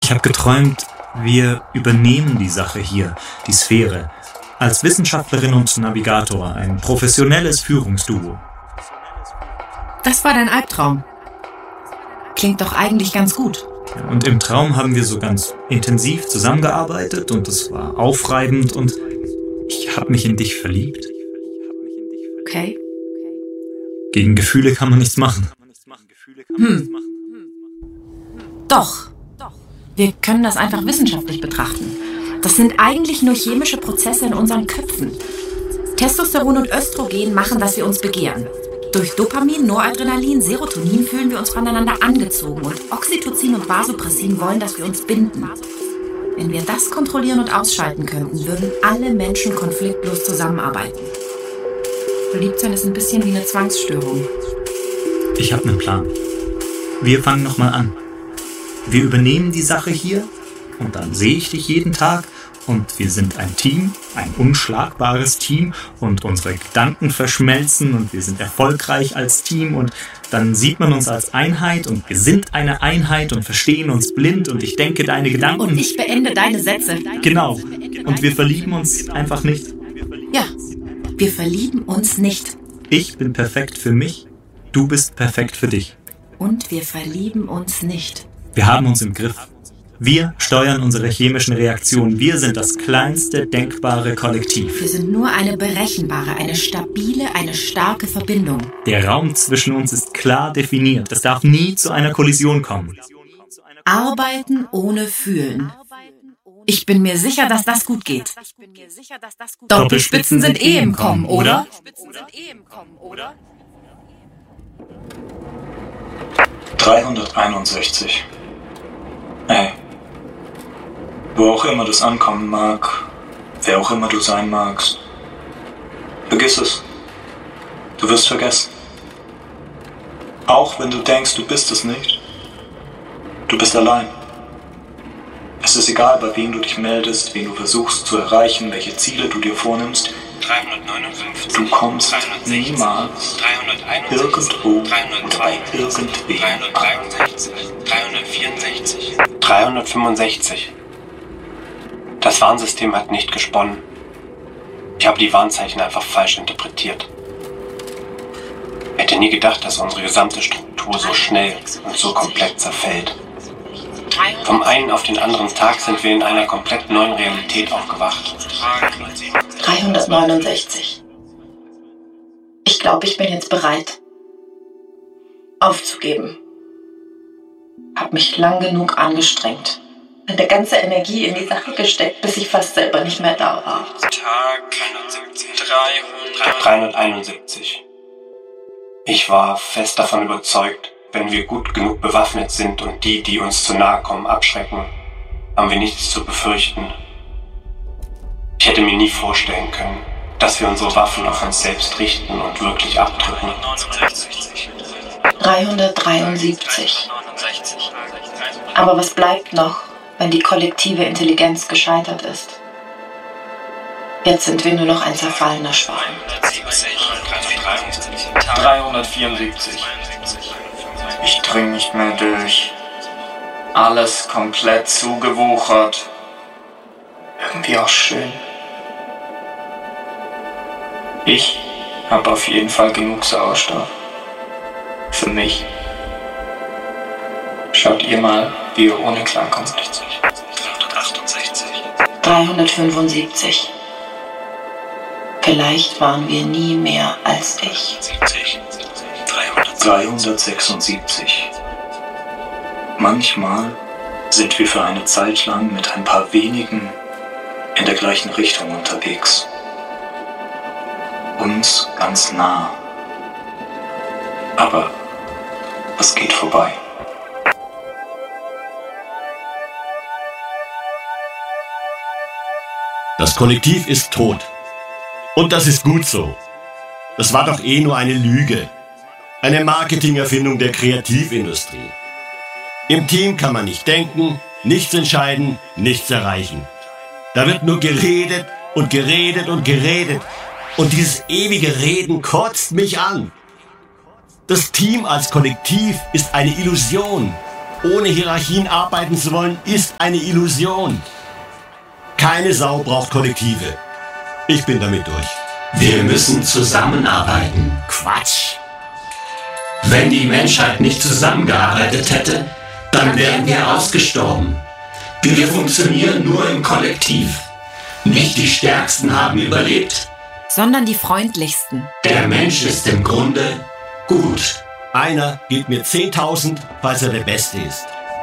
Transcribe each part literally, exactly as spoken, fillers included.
Ich habe geträumt, wir übernehmen die Sache hier, die Sphäre, als Wissenschaftlerin und Navigator, ein professionelles Führungsduo. Das war dein Albtraum. Klingt doch eigentlich ganz gut. Und im Traum haben wir so ganz intensiv zusammengearbeitet und es war aufreibend und ich habe mich in dich verliebt. Okay. Gegen Gefühle kann man nichts machen. Hm. Doch. Wir können das einfach wissenschaftlich betrachten. Das sind eigentlich nur chemische Prozesse in unseren Köpfen. Testosteron und Östrogen machen, dass wir uns begehren. Durch Dopamin, Noradrenalin, Serotonin fühlen wir uns voneinander angezogen und Oxytocin und Vasopressin wollen, dass wir uns binden. Wenn wir das kontrollieren und ausschalten könnten, würden alle Menschen konfliktlos zusammenarbeiten. Verliebtsein ist ein bisschen wie eine Zwangsstörung. Ich habe einen Plan. Wir fangen nochmal an. Wir übernehmen die Sache hier und dann sehe ich dich jeden Tag und wir sind ein Team, ein unschlagbares Team und unsere Gedanken verschmelzen und wir sind erfolgreich als Team und dann sieht man uns als Einheit und wir sind eine Einheit und verstehen uns blind und ich denke deine Gedanken. Und ich beende deine Sätze. Genau. Und wir verlieben uns einfach nicht. Ja, wir verlieben uns nicht. Ich bin perfekt für mich, du bist perfekt für dich. Und wir verlieben uns nicht. Wir haben uns im Griff. Wir steuern unsere chemischen Reaktionen. Wir sind das kleinste denkbare Kollektiv. Wir sind nur eine berechenbare, eine stabile, eine starke Verbindung. Der Raum zwischen uns ist klar definiert. Es darf nie zu einer Kollision kommen. Arbeiten ohne Fühlen. Ich bin mir sicher, dass das gut geht. Doppelspitzen sind eh im Kommen, oder? dreihunderteinundsechzig. Ey. Wo auch immer das ankommen mag, wer auch immer du sein magst, vergiss es. Du wirst vergessen. Auch wenn du denkst, du bist es nicht. Du bist allein. Es ist egal, bei wem du dich meldest, wen du versuchst zu erreichen, welche Ziele du dir vornimmst. dreihundertneunundfünfzig, Du kommst dreihundertsechzig, niemals dreihunderteinundsechzig, irgendwo dreihundertzwei, oder bei irgendwem dreihundertdreiundsechzig, dreihundertvierundsechzig, dreihundertfünfundsechzig. Das Warnsystem hat nicht gesponnen. Ich habe die Warnzeichen einfach falsch interpretiert. Ich hätte nie gedacht, dass unsere gesamte Struktur so schnell und so komplett zerfällt. Vom einen auf den anderen Tag sind wir in einer komplett neuen Realität aufgewacht. dreihundertneunundsechzig. Ich glaube, ich bin jetzt bereit, aufzugeben. Hab mich lang genug angestrengt. Meine ganze Energie in die Sache gesteckt, bis ich fast selber nicht mehr da war. Tag dreihundert, dreihunderteinundsiebzig. Ich war fest davon überzeugt, wenn wir gut genug bewaffnet sind und die, die uns zu nahe kommen, abschrecken, haben wir nichts zu befürchten. Ich hätte mir nie vorstellen können, dass wir unsere Waffen auf uns selbst richten und wirklich abdrücken. dreihundertdreiundsiebzig. Aber was bleibt noch, wenn die kollektive Intelligenz gescheitert ist? Jetzt sind wir nur noch ein zerfallener Schwarm. dreihundertvierundsiebzig. Ich dring nicht mehr durch. Alles komplett zugewuchert. Irgendwie auch schön. Ich habe auf jeden Fall genug Sauerstoff. Für mich. Schaut ihr mal, wie ihr ohne klarkommt. dreihundertfünfundsiebzig. Vielleicht waren wir nie mehr als ich. dreihundertsechsundsiebzig. Manchmal sind wir für eine Zeit lang mit ein paar wenigen in der gleichen Richtung unterwegs. Uns ganz nah. Aber es geht vorbei. Das Kollektiv ist tot. Und das ist gut so. Das war doch eh nur eine Lüge. Eine Marketingerfindung der Kreativindustrie. Im Team kann man nicht denken, nichts entscheiden, nichts erreichen. Da wird nur geredet und geredet und geredet. Und dieses ewige Reden kotzt mich an. Das Team als Kollektiv ist eine Illusion. ohne Hierarchien arbeiten zu wollen, ist eine Illusion. Keine Sau braucht Kollektive. Ich bin damit durch. Wir müssen zusammenarbeiten. Quatsch. Wenn die Menschheit nicht zusammengearbeitet hätte, dann wären wir ausgestorben. Wir funktionieren nur im Kollektiv. Nicht die Stärksten haben überlebt, sondern die freundlichsten. Der Mensch ist im Grunde gut. Einer gibt mir zehntausend, falls er der Beste ist.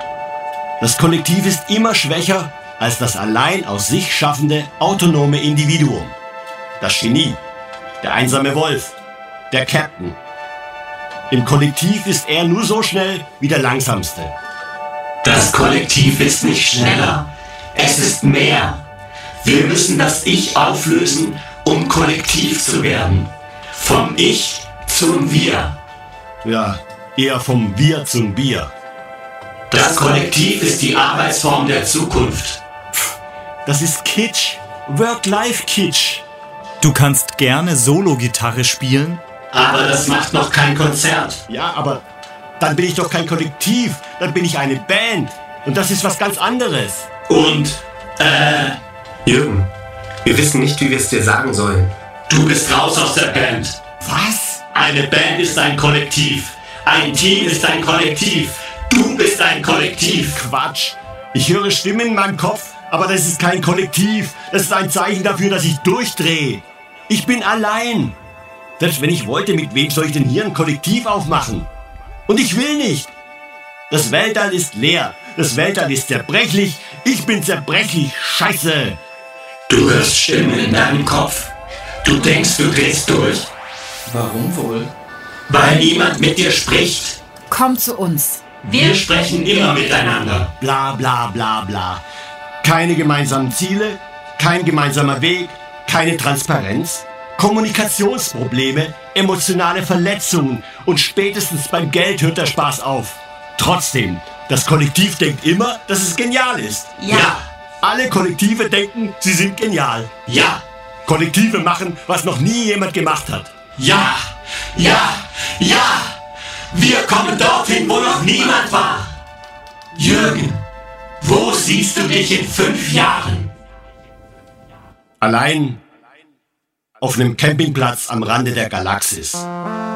Das Kollektiv ist immer schwächer als das allein aus sich schaffende, autonome Individuum. Das Genie, der einsame Wolf, der Captain. Im Kollektiv ist er nur so schnell wie der Langsamste. Das Kollektiv ist nicht schneller, es ist mehr. Wir müssen das Ich auflösen, um kollektiv zu werden. Vom Ich zum Wir. Ja, eher vom Wir zum Bier. Das Kollektiv ist die Arbeitsform der Zukunft. Das ist Kitsch. Work-Life-Kitsch. Du kannst gerne Solo-Gitarre spielen. Aber das macht noch kein Konzert. Ja, aber dann bin ich doch kein Kollektiv. Dann bin ich eine Band. Und das ist was ganz anderes. Und, äh... Jürgen, wir wissen nicht, wie wir es dir sagen sollen. Du bist raus aus der Band. Was? Eine Band ist ein Kollektiv. Ein Team ist ein Kollektiv. Du bist ein Kollektiv. Quatsch. Ich höre Stimmen in meinem Kopf, aber das ist kein Kollektiv. Das ist ein Zeichen dafür, dass ich durchdrehe. Ich bin allein. Selbst wenn ich wollte, mit wem soll ich denn hier ein Kollektiv aufmachen? Und ich will nicht. Das Weltall ist leer. Das Weltall ist zerbrechlich. Ich bin zerbrechlich. Scheiße. Du hörst Stimmen in deinem Kopf. Du denkst, du drehst durch. Warum wohl? Weil niemand mit dir spricht. Komm zu uns. Wir sprechen immer miteinander. Bla bla bla bla. Keine gemeinsamen Ziele, kein gemeinsamer Weg, keine Transparenz, Kommunikationsprobleme, emotionale Verletzungen und spätestens beim Geld hört der Spaß auf. Trotzdem, das Kollektiv denkt immer, dass es genial ist. Ja. Alle Kollektive denken, sie sind genial. Ja. Kollektive machen, was noch nie jemand gemacht hat. Ja. Ja. Ja. Wir kommen dorthin, wo noch niemand war. Jürgen, wo siehst du dich in fünf Jahren? Allein auf einem Campingplatz am Rande der Galaxis.